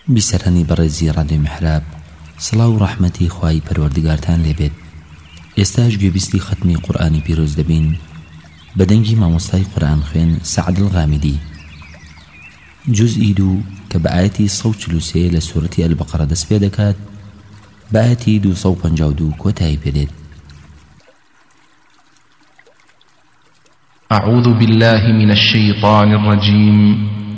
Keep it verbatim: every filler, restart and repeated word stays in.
بیسەرانی بەڕێزی ڕادیۆ میحراب، سڵاو و ڕەحمەتی خوای پەروەردگارتان لێبێت. ئێستاش گوێبیستی ختمی قورئانی پیرۆز دەبین بە دەنگی مامۆستای قورئان خوێن سەعد الغامدی، جوزئی دوو کە بە ئاەتی سەد و چل و سێ لە سوورەتی ئەلبەقەرە دەست پێ دەکات، بە ئاەتی دووسەد و پەنجاو و دوو کۆتایی پێدێت. أعوذ بالله من الشيطان الرجيم